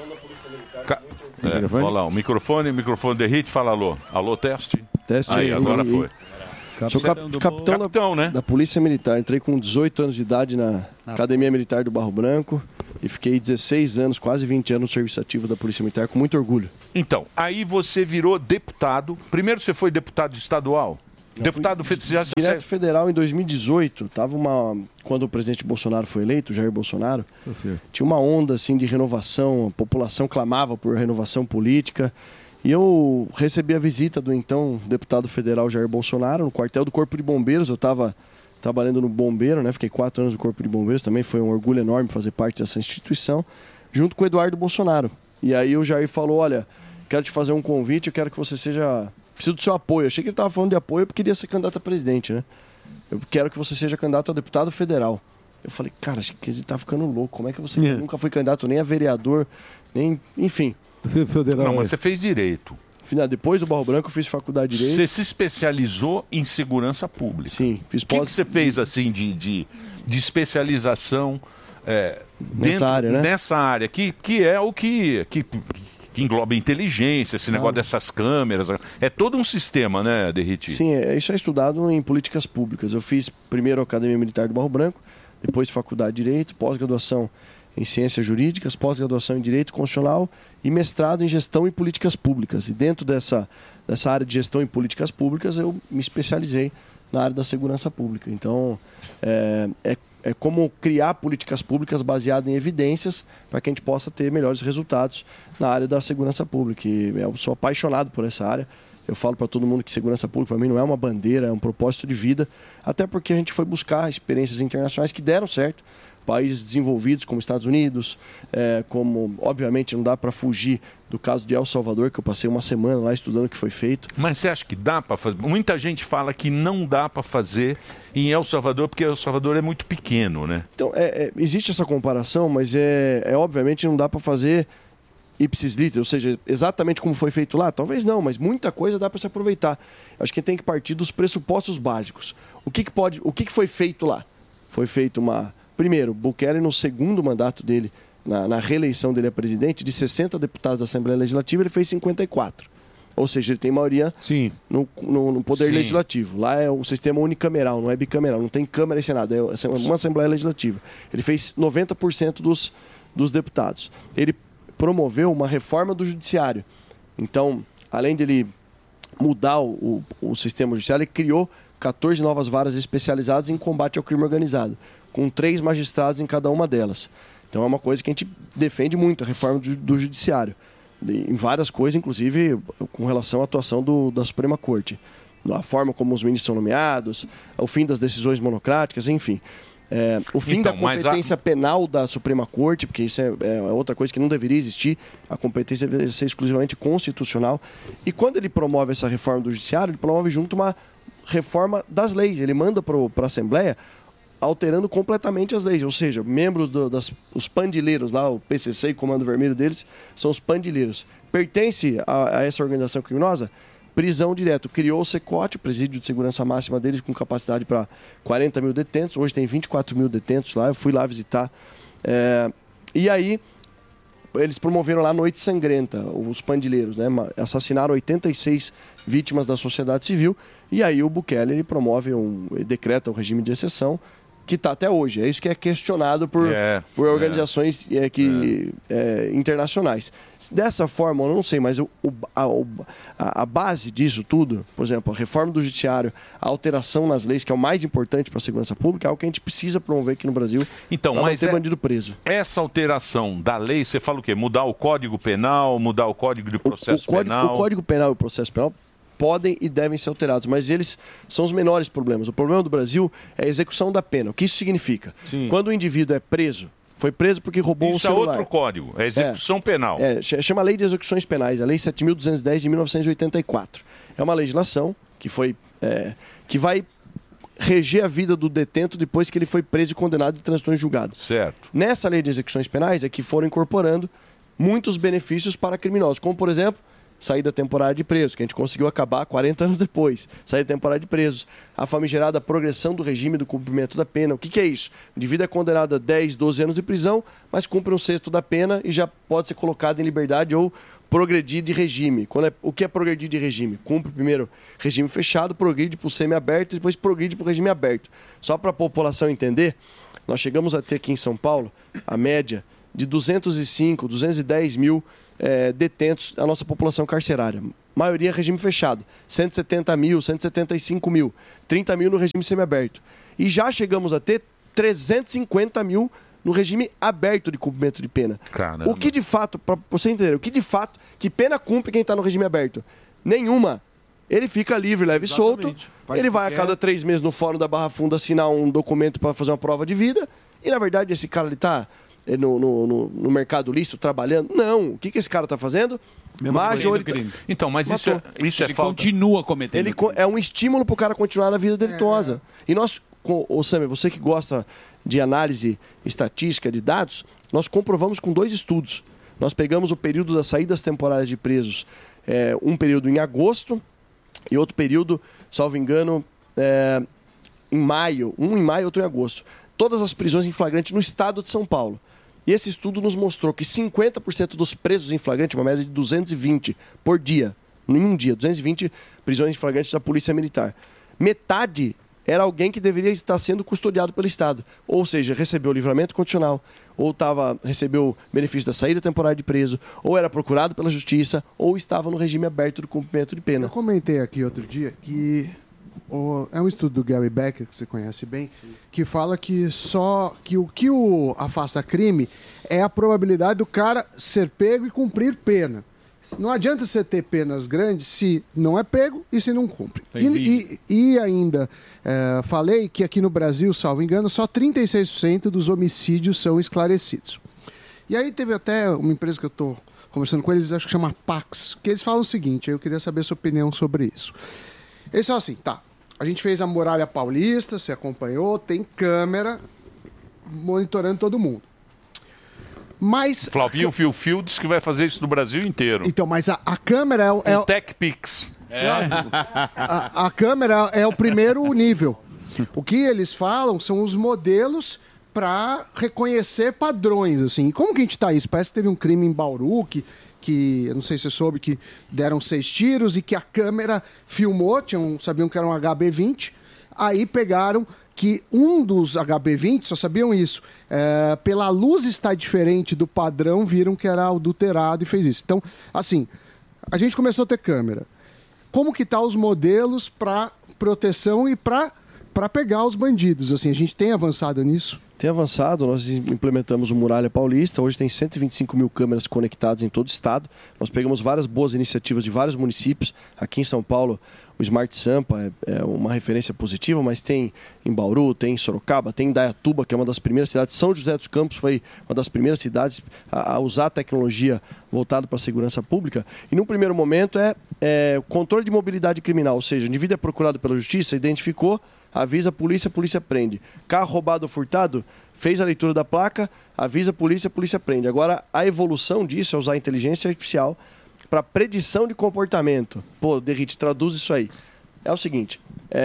Olha lá, o microfone Derriti, fala alô. Alô, teste? Teste aí. Agora foi. Sou capitão da Polícia Militar. Entrei com 18 anos de idade na Academia Militar do Barro Branco e fiquei 16 anos, quase 20 anos no serviço ativo da Polícia Militar, com muito orgulho. Então, aí você virou deputado. Primeiro você foi deputado estadual? Deputado federal. Direto federal em 2018, quando o presidente Bolsonaro foi eleito, Jair Bolsonaro, tinha uma onda assim de renovação, a população clamava por renovação política, e eu recebi a visita do então deputado federal Jair Bolsonaro no quartel do Corpo de Bombeiros. Eu estava trabalhando no Bombeiro, né? Fiquei 4 anos no Corpo de Bombeiros, também foi um orgulho enorme fazer parte dessa instituição, junto com o Eduardo Bolsonaro. E aí o Jair falou: olha, quero te fazer um convite, eu quero que você seja... Preciso do seu apoio. Eu achei que ele estava falando de apoio porque queria ser candidato a presidente, né? Eu quero que você seja candidato a deputado federal. Eu falei, cara, acho que ele tá ficando louco. Como é que você nunca foi candidato nem a vereador, nem... Enfim. Não, mas você fez direito. Depois do Barro Branco eu fiz faculdade de Direito. Você se especializou em segurança pública. Sim, fiz pós... O que você fez, assim, de especialização nessa área, né? Nessa área, que é o que engloba inteligência, esse negócio dessas câmeras. É todo um sistema, né, Derriti? Sim, isso é estudado em políticas públicas. Eu fiz primeiro a Academia Militar do Barro Branco, depois faculdade de Direito, pós-graduação em Ciências Jurídicas, pós-graduação em Direito Constitucional e mestrado em Gestão e Políticas Públicas. E dentro dessa área de Gestão e Políticas Públicas eu me especializei na área da segurança pública. Então, é como criar políticas públicas baseadas em evidências para que a gente possa ter melhores resultados na área da segurança pública. E eu sou apaixonado por essa área. Eu falo para todo mundo que segurança pública para mim não é uma bandeira, é um propósito de vida, até porque a gente foi buscar experiências internacionais que deram certo. Países desenvolvidos como Estados Unidos, como, obviamente, não dá para fugir do caso de El Salvador, que eu passei uma semana lá estudando o que foi feito. Mas você acha que dá para fazer? Muita gente fala que não dá para fazer em El Salvador, porque El Salvador é muito pequeno, né? Então, existe essa comparação, mas obviamente não dá para fazer ipsis literis, ou seja, exatamente como foi feito lá, talvez não, mas muita coisa dá para se aproveitar. Acho que tem que partir dos pressupostos básicos. O que foi feito lá? Foi feito Primeiro, Bukele, no segundo mandato dele, na reeleição dele a presidente, de 60 deputados da Assembleia Legislativa, ele fez 54. Ou seja, ele tem maioria no poder legislativo. Lá é um sistema unicameral, não é bicameral, não tem Câmara e Senado, é uma Assembleia Legislativa. Ele fez 90% dos deputados. Ele promoveu uma reforma do judiciário. Então, além de ele mudar o sistema judiciário, ele criou 14 novas varas especializadas em combate ao crime organizado, com 3 magistrados em cada uma delas. Então é uma coisa que a gente defende muito, a reforma do judiciário. Em várias coisas, inclusive com relação à atuação da Suprema Corte. A forma como os ministros são nomeados, o fim das decisões monocráticas, enfim. O fim da competência penal da Suprema Corte, porque isso é outra coisa que não deveria existir, a competência deveria ser exclusivamente constitucional. E quando ele promove essa reforma do judiciário, ele promove junto uma reforma das leis. Ele manda para a Assembleia alterando completamente as leis, ou seja, membros os pandilheiros lá, o PCC e o Comando Vermelho deles, são os pandilheiros. Pertence a essa organização criminosa? Prisão direto. Criou o SECOT, o presídio de segurança máxima deles, com capacidade para 40 mil detentos. Hoje tem 24 mil detentos lá, eu fui lá visitar. E aí, eles promoveram lá a Noite Sangrenta, os pandilheiros, né? Assassinaram 86 vítimas da sociedade civil. E aí o Bukele ele decreta o regime de exceção, que está até hoje. É isso que é questionado por organizações internacionais. Dessa forma, eu não sei, mas a base disso tudo, por exemplo, a reforma do judiciário, a alteração nas leis, que é o mais importante para a segurança pública, é algo que a gente precisa promover aqui no Brasil para não ter bandido preso. Essa alteração da lei, você fala o quê? Mudar o Código Penal, mudar o Código de Processo Penal? O Código Penal e o Processo Penal podem e devem ser alterados, mas eles são os menores problemas. O problema do Brasil é a execução da pena. O que isso significa? Sim. Quando o indivíduo é preso, foi preso porque roubou um celular. Isso é outro código, é execução penal. Chama Lei de Execuções Penais, a Lei 7.210 de 1984. É uma legislação que vai reger a vida do detento depois que ele foi preso e condenado e transitou em julgado. Certo. Nessa Lei de Execuções Penais é que foram incorporando muitos benefícios para criminosos, como, por exemplo, saída temporária de preso, que a gente conseguiu acabar 40 anos depois. Saída temporária de presos. A famigerada progressão do regime do cumprimento da pena. O que é isso? O indivíduo é condenado a 10, 12 anos de prisão, mas cumpre um sexto da pena e já pode ser colocado em liberdade ou progredir de regime. O que é progredir de regime? Cumpre primeiro regime fechado, progride para o semiaberto e depois progride para o regime aberto. Só para a população entender, nós chegamos a ter aqui em São Paulo a média de 205, 210 mil detentos da nossa população carcerária. Maioria regime fechado. 170 mil, 175 mil. 30 mil no regime semiaberto. E já chegamos a ter 350 mil no regime aberto de cumprimento de pena. Caramba. O que de fato, para você entender, que pena cumpre quem está no regime aberto? Nenhuma. Ele fica livre, leve e solto. Ele vai a cada 3 meses no Fórum da Barra Funda assinar um documento para fazer uma prova de vida. E, na verdade, esse cara está no mercado lícito trabalhando. Não. O que esse cara está fazendo? Então, mas isso é ele falta. Continua cometendo. É um estímulo para o cara continuar na vida delituosa. E nós, Samir, você que gosta de análise estatística de dados, nós comprovamos com 2 estudos. Nós pegamos o período das saídas temporárias de presos, um período em agosto e outro período, salvo engano, em maio. Um em maio e outro em agosto. Todas as prisões em flagrante no estado de São Paulo. E esse estudo nos mostrou que 50% dos presos em flagrante, uma média de 220 por dia, em um dia, 220 prisões em flagrante da Polícia Militar. Metade era alguém que deveria estar sendo custodiado pelo Estado. Ou seja, recebeu livramento condicional, ou recebeu benefício da saída temporária de preso, ou era procurado pela Justiça, ou estava no regime aberto do cumprimento de pena. Eu comentei aqui outro dia que é um estudo do Gary Becker, que você conhece bem, que fala que o que afasta crime é a probabilidade do cara ser pego e cumprir pena. Não adianta você ter penas grandes se não é pego e se não cumpre. E ainda falei que aqui no Brasil, salvo engano, só 36% dos homicídios são esclarecidos. E aí teve até uma empresa que eu estou conversando com eles, acho que chama Pax, que eles falam o seguinte, eu queria saber a sua opinião sobre isso. Eles falam assim, a gente fez a Muralha Paulista, você acompanhou, tem câmera monitorando todo mundo. Mas Flavinho Fio disse que vai fazer isso no Brasil inteiro. Então, mas a câmera é o TechPix. A câmera é o primeiro nível. O que eles falam são os modelos para reconhecer padrões, assim. E como que a gente tá isso? Parece que teve um crime em Bauru que eu não sei se você soube, que deram 6 tiros e que a câmera filmou, sabiam que era um HB20, aí pegaram que um dos HB20, só sabiam isso, pela luz estar diferente do padrão, viram que era adulterado e fez isso. Então, assim, a gente começou a ter câmera. Como que tá os modelos para proteção e para pegar os bandidos? Assim, a gente tem avançado nisso? Tem avançado, nós implementamos o Muralha Paulista, hoje tem 125 mil câmeras conectadas em todo o estado. Nós pegamos várias boas iniciativas de vários municípios. Aqui em São Paulo, o Smart Sampa é uma referência positiva, mas tem em Bauru, tem em Sorocaba, tem em Dayatuba, que é uma das primeiras cidades. São José dos Campos foi uma das primeiras cidades a usar a tecnologia voltada para a segurança pública. E num primeiro momento é controle de mobilidade criminal, ou seja, o indivíduo é procurado pela justiça, identificou, avisa a polícia prende. Carro roubado ou furtado, fez a leitura da placa, avisa a polícia prende. Agora, a evolução disso é usar a inteligência artificial para predição de comportamento. Pô, Derrite, traduz isso aí. É o seguinte,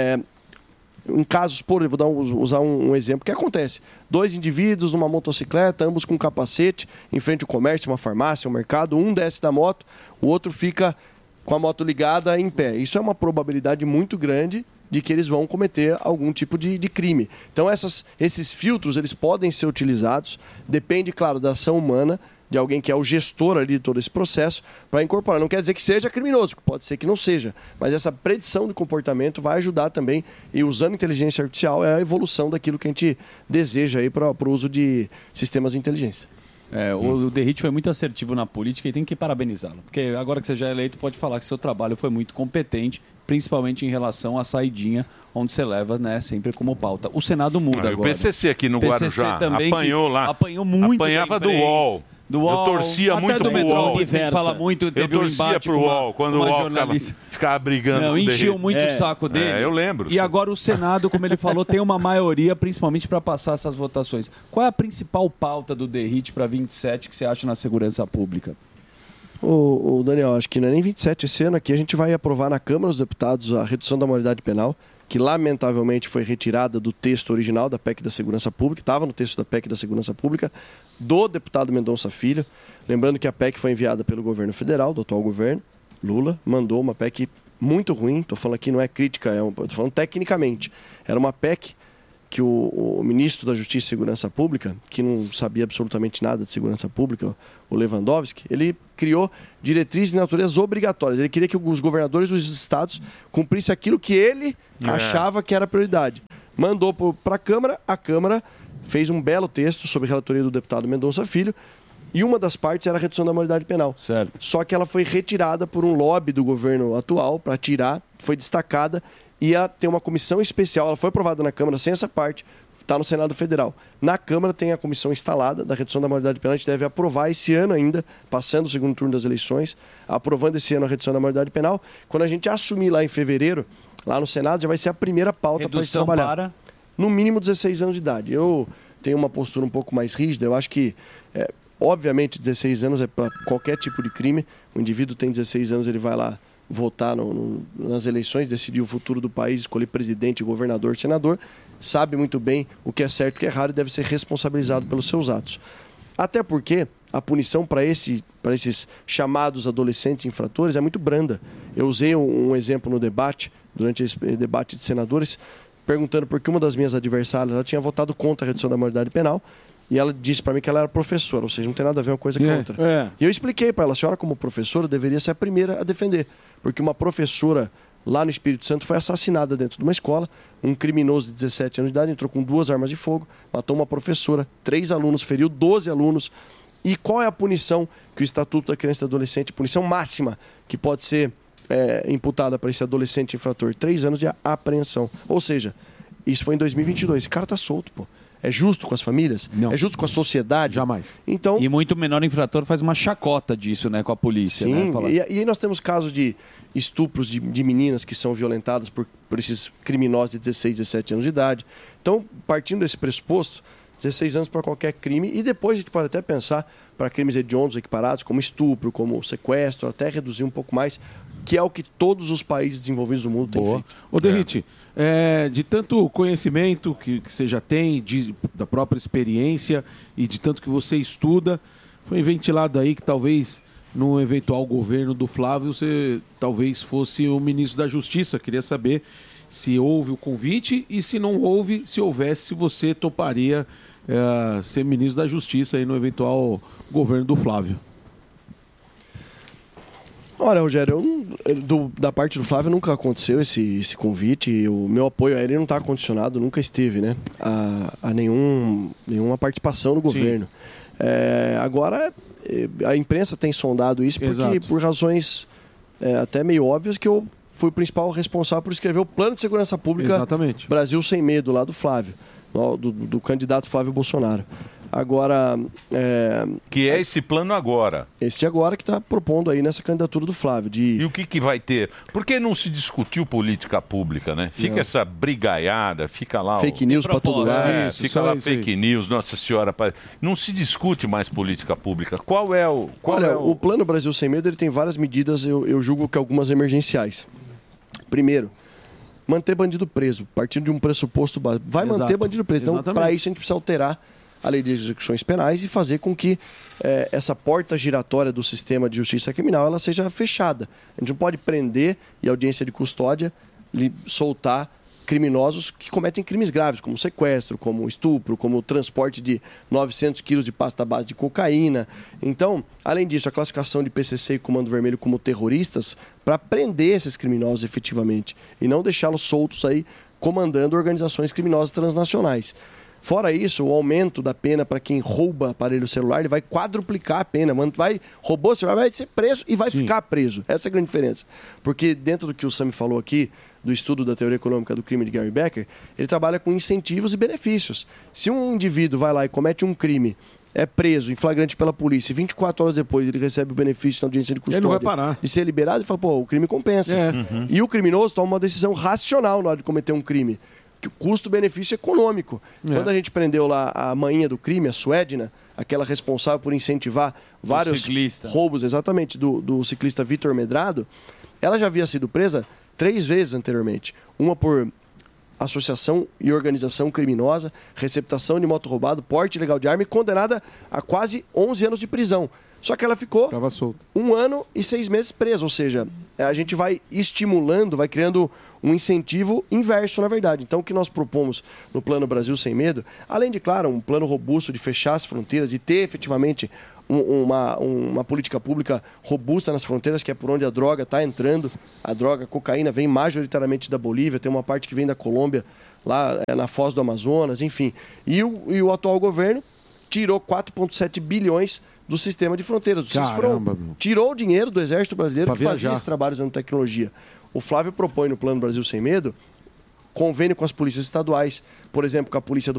em casos, usar um exemplo que acontece. 2 indivíduos numa motocicleta, ambos com capacete, em frente ao comércio, uma farmácia, um mercado, um desce da moto, o outro fica com a moto ligada em pé. Isso é uma probabilidade muito grande de que eles vão cometer algum tipo de crime. Então esses filtros eles podem ser utilizados, depende, claro, da ação humana, de alguém que é o gestor ali de todo esse processo, para incorporar. Não quer dizer que seja criminoso, pode ser que não seja, mas essa predição de comportamento vai ajudar também, e usando inteligência artificial é a evolução daquilo que a gente deseja aí para o uso de sistemas de inteligência. O Derrite foi muito assertivo na política e tem que parabenizá-lo, porque agora que você já é eleito, pode falar que seu trabalho foi muito competente, principalmente em relação à saidinha, onde você leva, né, sempre como pauta. O Senado muda agora. O PCC aqui no Guarujá também apanhou lá. Apanhou muito. Apanhava do UOL. Do UOL, eu torcia até muito do pro UOL. A gente fala muito, teve eu um torcia embate pro com UOL, quando o UOL ficava brigando. Não, com o enchiam Derrite. muito o saco dele. Eu lembro. E agora o Senado, como ele falou, tem uma maioria, principalmente para passar essas votações. Qual é a principal pauta do Derrite para 27 que você acha na segurança pública? O Daniel, acho que não é nem 27 esse ano. Aqui a gente vai aprovar na Câmara dos Deputados a redução da maioridade penal, que lamentavelmente foi retirada do texto original da PEC da Segurança Pública, estava no texto da PEC da Segurança Pública, do deputado Mendonça Filho. Lembrando que a PEC foi enviada pelo governo federal, do atual governo, Lula, mandou uma PEC muito ruim, estou falando aqui não é crítica, estou falando tecnicamente. Era uma PEC que o ministro da Justiça e Segurança Pública, que não sabia absolutamente nada de segurança pública, o Lewandowski, ele criou diretrizes de natureza obrigatórias. Ele queria que os governadores dos estados cumprissem aquilo que ele achava que era prioridade. Mandou para a Câmara fez um belo texto sobre a relatoria do deputado Mendonça Filho, e uma das partes era a redução da maioridade penal. Certo. Só que ela foi retirada por um lobby do governo atual para tirar, foi destacada, e ia ter uma comissão especial. Ela foi aprovada na Câmara sem essa parte, está no Senado Federal. Na Câmara tem a comissão instalada da redução da maioridade penal. A gente deve aprovar esse ano ainda, passando o segundo turno das eleições, aprovando esse ano a redução da maioridade penal. Quando a gente assumir lá em fevereiro, lá no Senado, já vai ser a primeira pauta para a gente trabalhar. Para? No mínimo 16 anos de idade. Eu tenho uma postura um pouco mais rígida. Eu acho que, obviamente, 16 anos é para qualquer tipo de crime. O indivíduo tem 16 anos, ele vai lá votar nas eleições, decidir o futuro do país, escolher presidente, governador, senador, sabe muito bem o que é certo e o que é errado e deve ser responsabilizado pelos seus atos. Até porque a punição para esses chamados adolescentes infratores é muito branda. Eu usei um exemplo no debate, durante esse debate de senadores, perguntando por que uma das minhas adversárias ela tinha votado contra a redução da maioridade penal. E ela disse para mim que ela era professora, ou seja, não tem nada a ver uma coisa com outra. E eu expliquei para ela, a senhora como professora deveria ser a primeira a defender, porque uma professora lá no Espírito Santo foi assassinada dentro de uma escola, um criminoso de 17 anos de idade entrou com 2 armas de fogo, matou uma professora, 3 alunos, feriu 12 alunos. E qual é a punição que o Estatuto da Criança e do Adolescente, punição máxima que pode ser imputada para esse adolescente infrator? 3 anos de apreensão. Ou seja, isso foi em 2022, esse cara tá solto, pô. É justo com as famílias? Não. É justo com a sociedade? Jamais. Então, e muito menor infrator faz uma chacota disso, né, com a polícia. Sim, né? E aí nós temos casos de estupros de meninas que são violentadas por esses criminosos de 16, 17 anos de idade. Então, partindo desse pressuposto, 16 anos para qualquer crime, e depois a gente pode até pensar para crimes hediondos equiparados, como estupro, como sequestro, até reduzir um pouco mais, que é o que todos os países desenvolvidos do mundo têm feito. Ô, Derrite, de tanto conhecimento que você já tem, da própria experiência e de tanto que você estuda, foi ventilado aí que talvez no eventual governo do Flávio você talvez fosse o ministro da Justiça. Queria saber se houve o convite e se não houve, se houvesse, se você toparia ser ministro da Justiça aí no eventual governo do Flávio. Olha, Rogério, da parte do Flávio nunca aconteceu esse convite. O meu apoio a ele não está condicionado, nunca esteve, né? A nenhuma participação no governo. Agora, a imprensa tem sondado isso porque, por razões até meio óbvias, que eu fui o principal responsável por escrever o Plano de Segurança Pública Brasil Sem Medo, lá do Flávio, do candidato Flávio Bolsonaro. Agora... que é esse plano agora? Esse agora que está propondo aí nessa candidatura do Flávio. E o que vai ter? Por que não se discutiu política pública, né? Fica essa brigaiada, fica lá... Fake news para todo lado. Fica lá fake news, Nossa Senhora... Não se discute mais política pública. Qual é o... o Plano Brasil Sem Medo ele tem várias medidas, eu julgo que algumas emergenciais. Primeiro, manter bandido preso, partindo de um pressuposto básico. Vai manter bandido preso. Então, para isso, a gente precisa alterar a lei de execuções penais e fazer com que essa porta giratória do sistema de justiça criminal ela seja fechada. A gente não pode prender e audiência de custódia soltar criminosos que cometem crimes graves, como sequestro, como estupro, como transporte de 900 quilos de pasta base de cocaína. Então, além disso, a classificação de PCC e Comando Vermelho como terroristas para prender esses criminosos efetivamente e não deixá-los soltos aí comandando organizações criminosas transnacionais. Fora isso, o aumento da pena para quem rouba aparelho celular, ele vai quadruplicar a pena. Roubou o celular, vai ser preso e vai ficar preso. Essa é a grande diferença. Porque dentro do que o Sami falou aqui, do estudo da teoria econômica do crime de Gary Becker, ele trabalha com incentivos e benefícios. Se um indivíduo vai lá e comete um crime, é preso em flagrante pela polícia, e 24 horas depois ele recebe o benefício na audiência de custódia, ele não vai parar. De ser liberado, ele fala, pô, o crime compensa. E o criminoso toma uma decisão racional na hora de cometer um crime. O custo-benefício econômico. Quando a gente prendeu lá a manhinha do crime, a Suedna, aquela responsável por incentivar vários roubos, exatamente, do ciclista Vitor Medrado, ela já havia sido presa 3 vezes anteriormente. Uma por associação e organização criminosa, receptação de moto roubado, porte ilegal de arma e condenada a quase 11 anos de prisão. Só que ela ficou 1 ano e 6 meses presa, ou seja, a gente vai estimulando, vai criando um incentivo inverso, na verdade. Então, o que nós propomos no Plano Brasil Sem Medo, além de, claro, um plano robusto de fechar as fronteiras e ter efetivamente uma política pública robusta nas fronteiras, que é por onde a droga está entrando. A droga, a cocaína, vem majoritariamente da Bolívia, tem uma parte que vem da Colômbia, lá na Foz do Amazonas, enfim. E o atual governo tirou 4,7 bilhões do sistema de fronteiras. Tirou o dinheiro do Exército Brasileiro que fazia esse trabalho usando tecnologia. O Flávio propõe no Plano Brasil Sem Medo convênio com as polícias estaduais, por exemplo, com a polícia do